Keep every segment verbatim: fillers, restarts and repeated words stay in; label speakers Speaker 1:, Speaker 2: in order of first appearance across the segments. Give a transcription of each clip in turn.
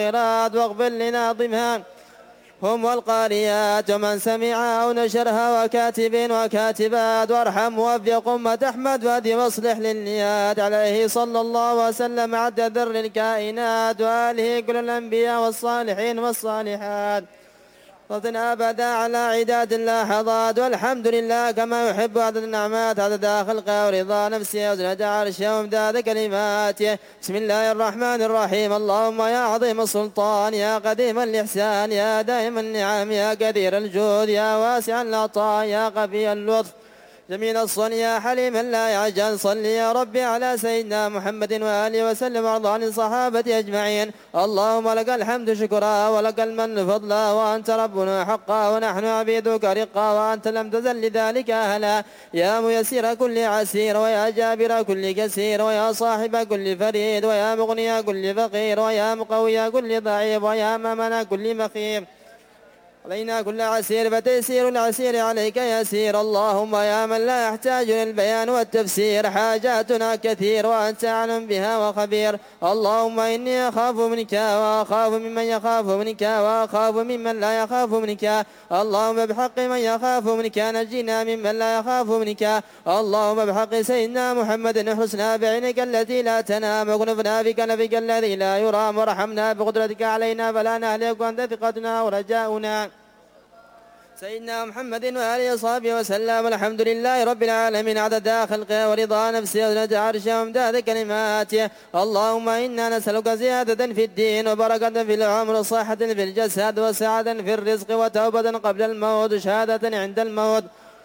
Speaker 1: الخيرات واغفر لناظمها هم والقاريات ومن سمعها أو نشرها وكاتب وكاتبات، وارحم ووفق أمة أحمد وهدي واصلح للنيات. عليه صلى الله وسلم عد ذر الكائنات وآله كل الأنبياء والصالحين والصالحات صلى أبدا على عداد اللحظات. والحمد لله كما يحب عدد النعمات عدد خلقه ورضا نفسه وزنة عرشه وامداد كلماته. بسم الله الرحمن الرحيم. اللهم يا عظيم السلطان يا قديم الإحسان يا دائم النعم يا كثير الجود يا واسع العطاء يا قوي اللطف جميل الصنع يا حليما لا يعجل، صل يا ربي على سيدنا محمد وآله وسلم وارض عن الصحابة أجمعين. اللهم لك الحمد شكرا ولك المن فضلا وأنت ربنا حقا ونحن عبيدك رقا وأنت لم تزل لذلك أهلا. يا ميسير كل عسير ويا جابر كل كسير ويا صاحب كل فريد ويا مغني كل فقير ويا مقوي كل ضعيف ويا ممن كل مخيف علينا كل عسير فتيسير العسير عليك يسير. اللهم يا من لا يحتاج للبيان والتفسير حاجاتنا كثير وأنت أعلم بها وخبير. اللهم إني أخاف منك وأخاف ممن يخاف منك وأخاف ممن لا يخاف منك. اللهم بحق من يخاف منك نجينا ممن لا يخاف منك. اللهم بحق سيدنا محمد احرسنا بعينك التي لا تنام واكنفنا بكنفك الذي لا يرام وارحمنا بقدرتك علينا فلا نهلك وأنت ثقتنا ورجاؤنا. سيدنا محمد وآله وصحبه وسلم. الحمد لله رب العالمين عدد خلقه ورضا نفسه وزنة عرشه وامداد كلماته. اللهم إنا نسألك زيادة في الدين وبركة في العمر وصحة في الجسد وسعادة في الرزق وتوبة قبل الموت وشهادة عند الموت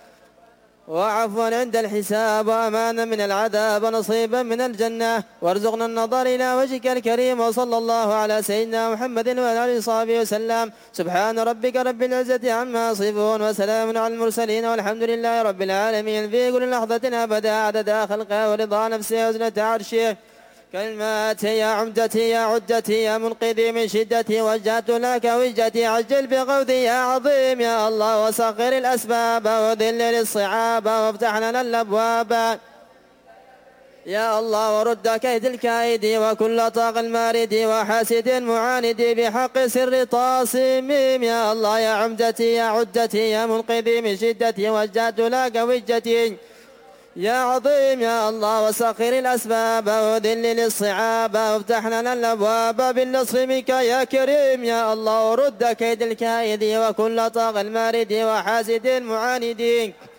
Speaker 1: وعفوا عند الحساب وأمانا من العذاب ونصيبا من الجنة. وارزقنا النظر إلى وجهك الكريم. وصلى الله على سيدنا محمد وعلى آله وصحبه وسلم. سبحان ربك رب العزة عما يصفون وسلام على المرسلين والحمد لله رب العالمين في كل لحظة أبدا عدد خلقه ورضا نفسه وزنة عرشه كلماتي يا عمدتي يا عدتي يا منقذي من شدتي وجهت لك وجهتي عجل بغوثي يا عظيم يا الله وسخر الأسباب وذلل الصعاب وافتح لنا الأبواب يا الله ورد كيد الكائد وكل طاغ المارد وحاسد معاند بحق سر طاسميم يا الله يا عمدتي يا عدتي يا منقذي من شدتي وجهت لك وجهتي يا عظيم يا الله وسخر الأسباب وذلل الصعاب وافتح لنا الأبواب بالنصر منك يا كريم يا الله ورد كيد الكائد وكل طاغ المارد وحاسد معاند